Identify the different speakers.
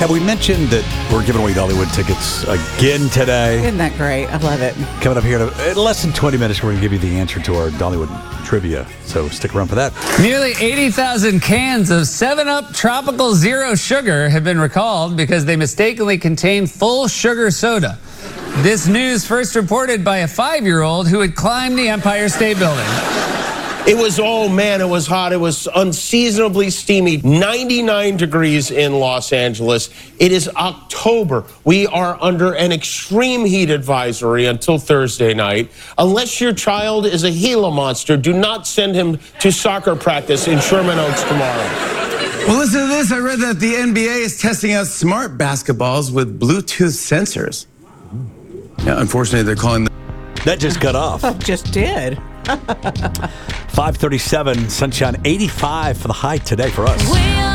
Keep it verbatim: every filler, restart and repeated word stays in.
Speaker 1: Have we mentioned that we're giving away Dollywood tickets again today?
Speaker 2: Isn't that great? I love it.
Speaker 1: Coming up here in, a, in less than twenty minutes, we're going to give you the answer to our Dollywood trivia. So stick around for that.
Speaker 3: Nearly eighty thousand cans of seven up Tropical Zero Sugar have been recalled because they mistakenly contain full sugar soda. This news first reported by a five-year-old who had climbed the Empire State Building.
Speaker 4: It was, oh man, it was hot. It was unseasonably steamy. ninety-nine degrees in Los Angeles. It is October. We are under an extreme heat advisory until Thursday night. Unless your child is a Gila monster, do not send him to soccer practice in Sherman Oaks tomorrow.
Speaker 5: Well, listen to this. I read that the N B A is testing out smart basketballs with Bluetooth sensors. Yeah, unfortunately, they're calling them.
Speaker 1: That just cut off.
Speaker 2: Just did.
Speaker 1: five thirty-seven, sunshine, eighty-five for the high today for us.